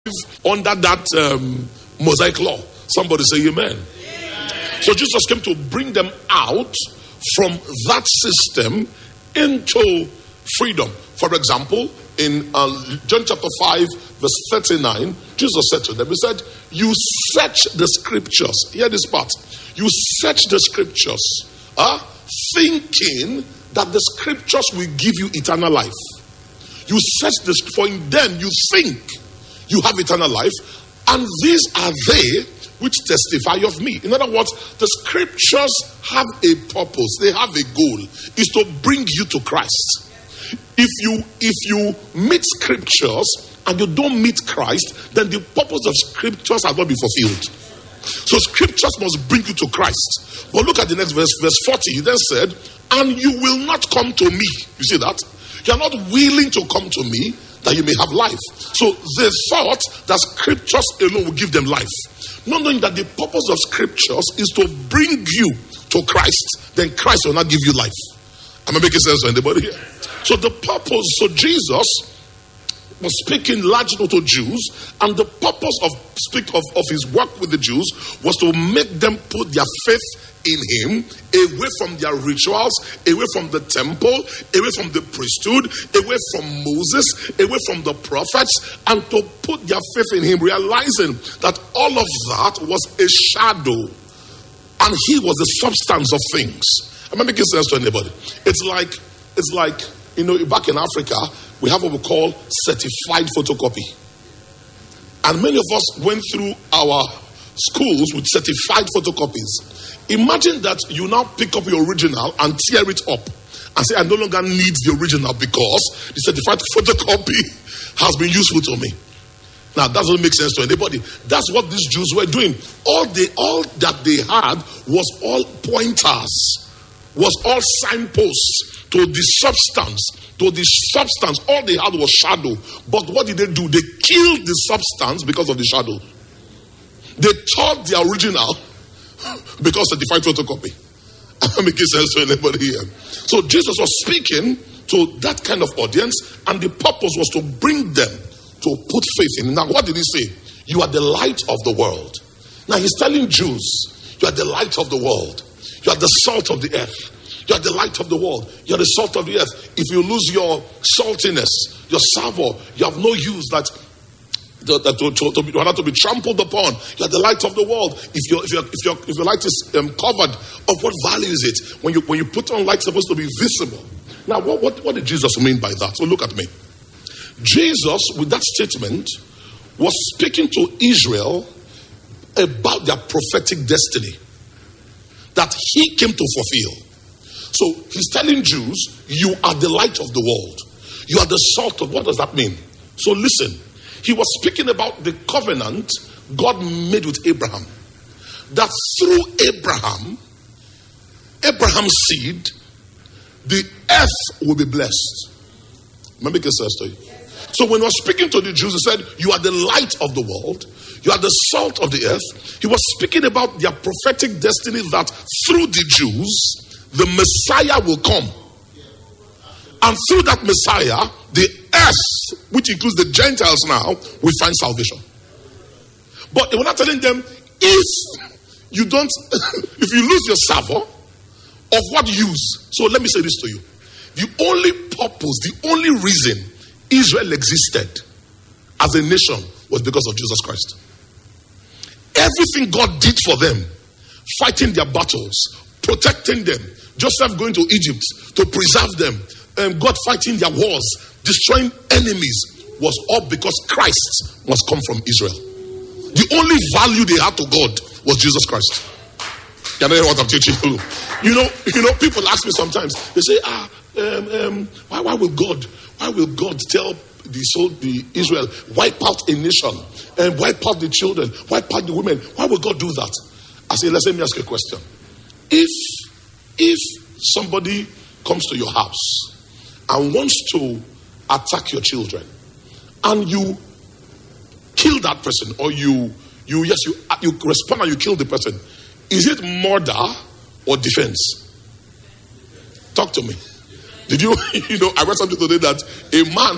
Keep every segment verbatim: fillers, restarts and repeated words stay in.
under that um, Mosaic law. Somebody say amen. Amen. So Jesus came to bring them out from that system into freedom. For example, in uh, John chapter five, verse thirty-nine, Jesus said to them, he said, you search the scriptures. Hear this part. You search the scriptures, uh, thinking that the scriptures will give you eternal life. You search this, for in them you think you have eternal life, and these are they which testify of me. In other words, the scriptures have a purpose. They have a goal. Is to bring you to Christ. If you if you meet scriptures and you don't meet Christ, then the purpose of scriptures has not been fulfilled. So scriptures must bring you to Christ. But look at the next verse, verse forty. He then said, and you will not come to me. You see that? You are not willing to come to me that you may have life. So they thought that scriptures alone will give them life. Not knowing that the purpose of scriptures is to bring you to Christ. Then Christ will not give you life. Am I making sense to anybody here? So the purpose, so Jesus was speaking largely to Jews, and the purpose of speak of, of his work with the Jews was to make them put their faith in him, away from their rituals, away from the temple, away from the priesthood, away from Moses, away from the prophets, and to put their faith in him, realizing that all of that was a shadow and he was the substance of things. Am I making sense to anybody? It's like, it's like, you know, back in Africa, we have what we call certified photocopy. And many of us went through our schools with certified photocopies. Imagine that you now pick up your original and tear it up and say, I no longer need the original because the certified photocopy has been useful to me. Now, that doesn't make sense to anybody. That's what these Jews were doing. All they, all that they had was all pointers, was all signposts to the substance. To the substance, all they had was shadow. But what did they do? They killed the substance because of the shadow. They taught the original because certified photocopy. I'm making sense to anybody here. So Jesus was speaking to that kind of audience, and the purpose was to bring them to put faith in. Now, what did he say? You are the light of the world. Now, he's telling Jews, you are the light of the world. You are the salt of the earth. You are the light of the world. You are the salt of the earth. If you lose your saltiness, your savor, you have no use. That To, to, to, to, be, to be trampled upon. You are the light of the world. If your if your if your if your light is um, covered, of what value is it? When you when you put on light, it's supposed to be visible. Now, what, what what did Jesus mean by that? So look at me. Jesus, with that statement, was speaking to Israel about their prophetic destiny that he came to fulfill. So he's telling Jews, you are the light of the world. You are the salt of. What does that mean? So listen. He was speaking about the covenant God made with Abraham. That through Abraham, Abraham's seed, the earth will be blessed. Let me make a sense to you. So when he was speaking to the Jews, he said, you are the light of the world. You are the salt of the earth. He was speaking about their prophetic destiny that through the Jews, the Messiah will come. And through that Messiah, the earth, which includes the Gentiles now, will find salvation. But they were not telling them, if you don't, if you lose your savor, of what use? So let me say this to you. The only purpose, the only reason Israel existed as a nation was because of Jesus Christ. Everything God did for them, fighting their battles, protecting them, Joseph going to Egypt to preserve them, Um, God fighting their wars, destroying enemies, was all because Christ must come from Israel. The only value they had to God was Jesus Christ. You know what I'm teaching you? You know, you know, people ask me sometimes. They say, "Ah, um, um, why, why will God? Why will God tell the soul, the Israel, wipe out a nation and wipe out the children, wipe out the women? Why will God do that?" I say, "Let's let me ask you a question. If if somebody comes to your house and wants to attack your children, and you kill that person, or you, you yes, you you respond and you kill the person, is it murder or defense? Talk to me. Did you, you know, I read something today that a man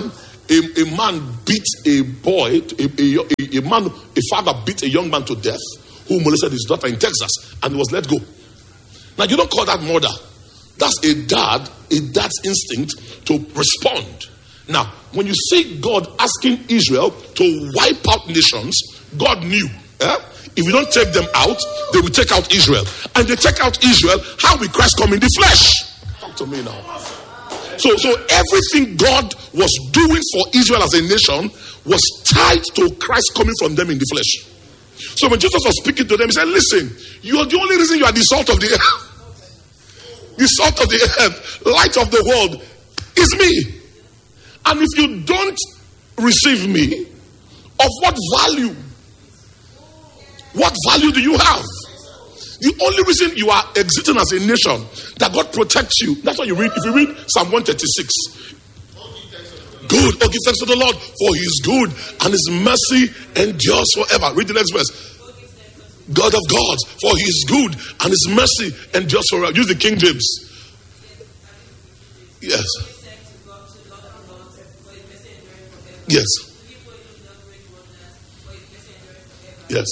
a, a man beat a boy, a, a, a man, a father beat a young man to death who molested his daughter in Texas and he was let go. Now you don't call that murder. That's a dad, a dad's instinct to respond. Now, when you see God asking Israel to wipe out nations, God knew. Eh? If you don't take them out, they will take out Israel. And they take out Israel, how will Christ come in the flesh? Talk to me now. So, so everything God was doing for Israel as a nation was tied to Christ coming from them in the flesh. So when Jesus was speaking to them, he said, listen, you are the only reason you are the salt of the earth. The salt of the earth, light of the world is me. And if you don't receive me, of what value? What value do you have? The only reason you are existing as a nation, that God protects you. That's what you read. If you read Psalm one thirty-six. Good. Oh, give thanks to the Lord, for he is good and his mercy endures forever. Read the next verse. God of gods, for he is good and his mercy endures forever. Use the King James. Yes. Yes. Yes.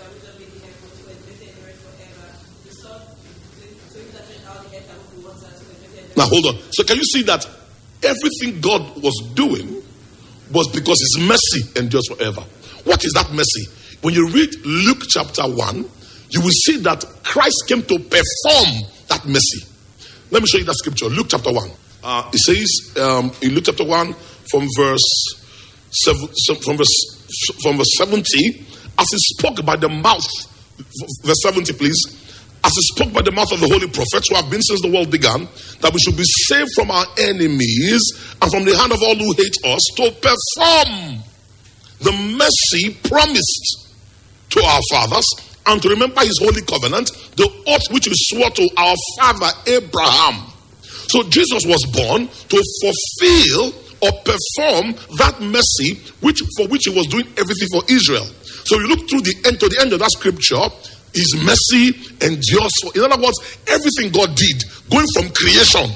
Now hold on. So can you see that everything God was doing was because his mercy endures forever? What is that mercy? When you read Luke chapter one, you will see that Christ came to perform that mercy. Let me show you that scripture. Luke chapter one. Uh, it says um, in Luke chapter one from verse seven, from verse from verse seventy, as he spoke by the mouth, verse seventy, please. As he spoke by the mouth of the holy prophets who have been since the world began, that we should be saved from our enemies and from the hand of all who hate us, to perform the mercy promised to our fathers, and to remember his holy covenant, the oath which he swore to our father Abraham. So Jesus was born to fulfill or perform that mercy which for which he was doing everything for Israel. So you look through the end to the end of that scripture. His mercy endures. In other words, everything God did, going from creation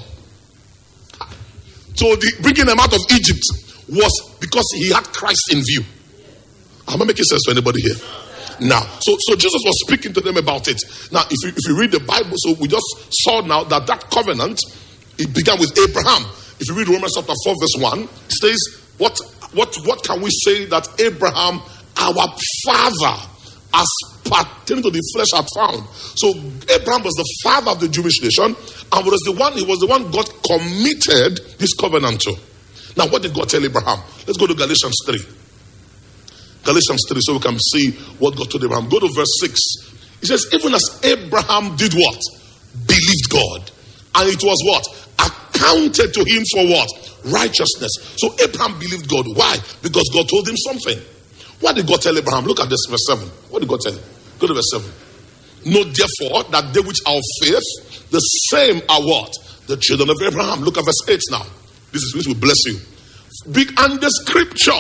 to the bringing them out of Egypt, was because he had Christ in view. Am I making sense to anybody here? Now, so so Jesus was speaking to them about it. Now, if you if you read the Bible, so we just saw now that that covenant, it began with Abraham. If you read Romans chapter four verse one, it says, what what what can we say that Abraham, our father, as pertaining to the flesh had found? So Abraham was the father of the Jewish nation, and was the one he was the one God committed this covenant to. Now, what did God tell Abraham? Let's go to Galatians three. Galatians three, so we can see what God told Abraham. Go to verse six. It says, even as Abraham did what? Believed God. And it was what? Accounted to him for what? Righteousness. So Abraham believed God. Why? Because God told him something. What did God tell Abraham? Look at this, verse seven. What did God tell him? Go to verse seven. Know therefore that they which are of faith, the same are what? The children of Abraham. Look at verse eight now. This is which will bless you. Big and the scripture,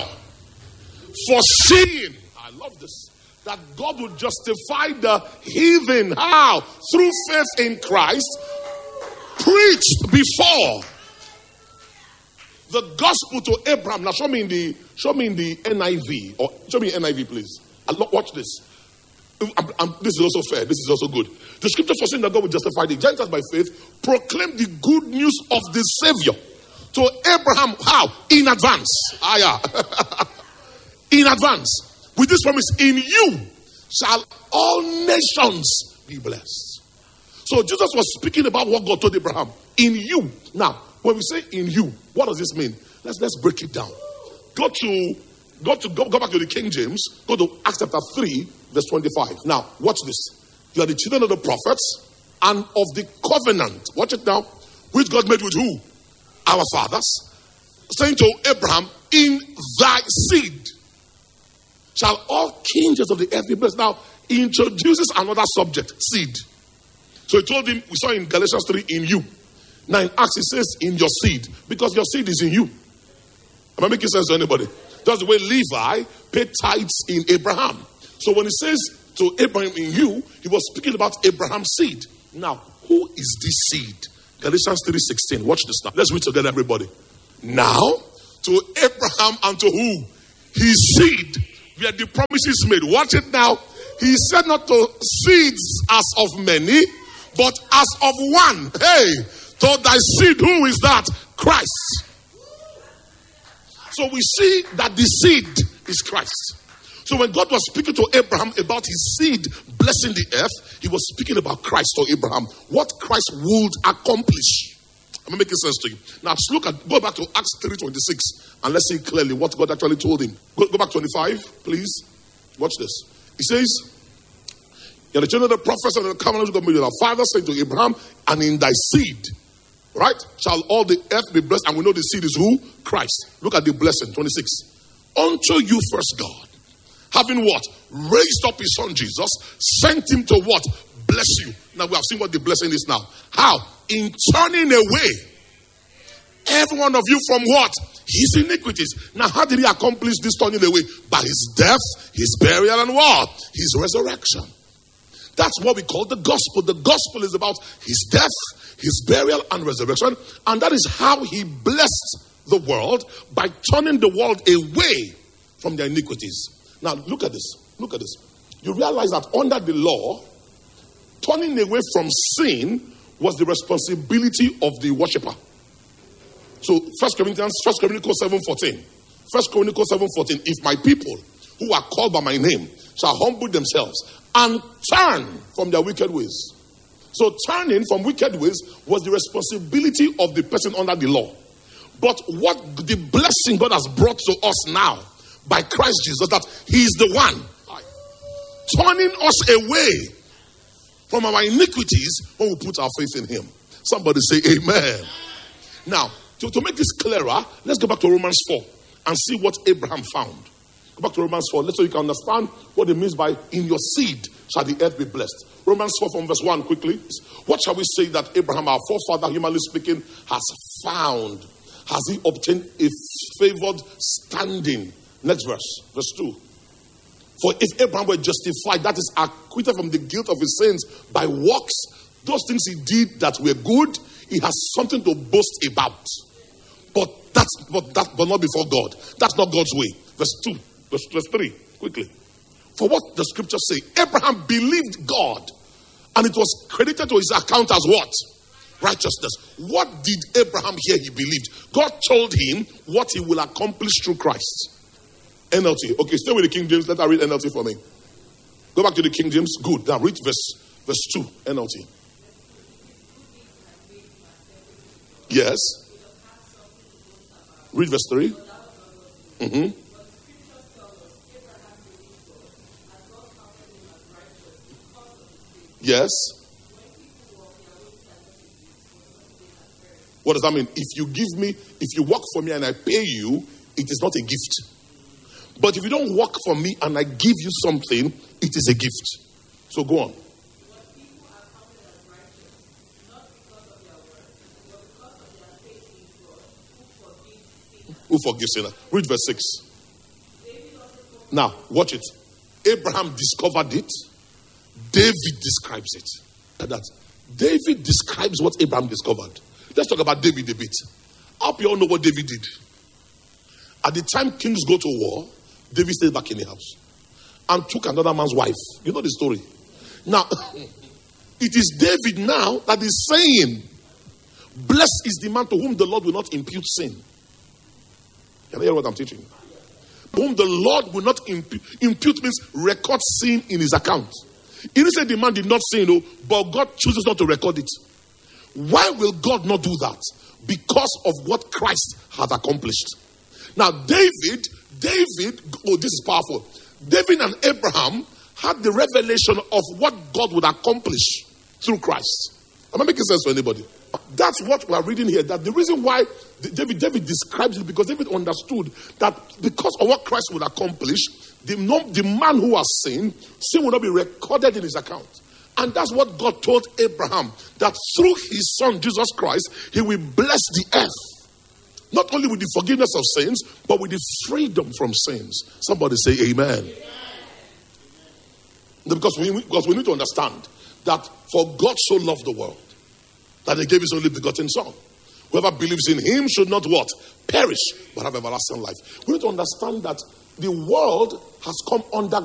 foreseeing, I love this, that God will justify the heathen. How? Through faith in Christ, preached before the gospel to Abraham. Now show me in the show me in the N I V, or show me N I V, please. Watch this. I'm, I'm, this is also fair. This is also good. The scripture foreseeing that God will justify the Gentiles by faith, proclaim the good news of the Savior to Abraham. How? In advance. Ah, yeah. In advance. With this promise, in you shall all nations be blessed. So Jesus was speaking about what God told Abraham. In you. Now, when we say in you, what does this mean? Let's let's break it down. Go to go to go, go back to the King James. Go to Acts chapter three, verse twenty-five. Now, watch this. You are the children of the prophets and of the covenant. Watch it now. Which God made with who? Our fathers. Saying to Abraham, in thy seed shall all kingdoms of the earth be blessed. Now, he introduces another subject, seed. So he told him, we saw in Galatians three, in you. Now in Acts it says, in your seed, because your seed is in you. Am I making sense to anybody? That's the way Levi paid tithes in Abraham. So when he says to Abraham in you, he was speaking about Abraham's seed. Now, who is this seed? Galatians three sixteen. Watch this now. Let's read together, everybody. Now, to Abraham and to who? His seed, where the promises made. Watch it now. He said not to seeds as of many, but as of one. Hey, to thy seed, who is that? Christ. So we see that the seed is Christ. So when God was speaking to Abraham about his seed blessing the earth, he was speaking about Christ to Abraham. What Christ would accomplish. I'm making sense to you. Now let's look at, go back to Acts three twenty-six and let's see clearly what God actually told him. Go, go back twenty-five, please. Watch this. He says, "You're the children of the prophets and the covenant of God. Father said to Abraham, and in thy seed, right, shall all the earth be blessed." And we know the seed is who? Christ. Look at the blessing, twenty-six. "Unto you first, God, having what? Raised up his son Jesus, sent him to what? Bless you." Now we have seen what the blessing is now. How? In turning away every one of you from what? His iniquities. Now how did he accomplish this turning away? By his death, his burial, and what? His resurrection. That's what we call the gospel. The gospel is about his death, his burial, and resurrection. And that is how he blessed the world, by turning the world away from their iniquities. Now look at this. Look at this. You realize that under the law, turning away from sin was the responsibility of the worshiper. So First Corinthians, First Chronicles seven fourteen. First Chronicles seven fourteen. "If my people who are called by my name shall humble themselves and turn from their wicked ways." So turning from wicked ways was the responsibility of the person under the law. But what the blessing God has brought to us now by Christ Jesus, that he is the one turning us away from our iniquities when we put our faith in him. Somebody say amen. Now, to, to make this clearer, let's go back to Romans four and see what Abraham found. Go back to Romans four, let's so you can understand what it means by in your seed shall the earth be blessed. Romans four from verse one quickly. What shall we say that Abraham, our forefather, humanly speaking, has found? Has he obtained a favored standing? Next verse, verse two. "For if Abraham were justified, that is acquitted from the guilt of his sins by works, those things he did that were good, he has something to boast about. But that's but that but not before God. That's not God's way." Verse two, verse, verse three, quickly. "For what the scriptures say, Abraham believed God, and it was credited to his account as what? Righteousness." What did Abraham hear he believed? God told him what he will accomplish through Christ. N L T. Okay, stay with the King James. Let her read N L T for me. Go back to the King James. Good. Now read verse verse two, N L T. Yes. Read verse three. Mm-hmm. Yes. What does that mean? If you give me, if you work for me and I pay you, it is not a gift. But if you don't work for me and I give you something, it is a gift. So go on. Who forgives sin? Read verse six. Now, watch it. Abraham discovered it. David describes it. Like that. David describes what Abraham discovered. Let's talk about David a bit. I hope you all know what David did. At the time kings go to war, David stayed back in the house and took another man's wife. You know the story. Now, it is David now that is saying, "Blessed is the man to whom the Lord will not impute sin." Can you hear what I'm teaching? Whom the Lord will not impute. Impute means record sin in his account. He didn't say the man did not sin, no, but God chooses not to record it. Why will God not do that? Because of what Christ had accomplished. Now, David, David, oh, this is powerful. David and Abraham had the revelation of what God would accomplish through Christ. Am I making sense to anybody? That's what we are reading here. That the reason why David, David describes it, because David understood that because of what Christ would accomplish, the, the man who has sinned, sin will not be recorded in his account. And that's what God told Abraham, that through his son Jesus Christ, he will bless the earth. Not only with the forgiveness of sins, but with the freedom from sins. Somebody say amen. Amen. Because we, because we need to understand that for God so loved the world that he gave his only begotten son. Whoever believes in him should not what? Perish, but have everlasting life. We need to understand that the world has come under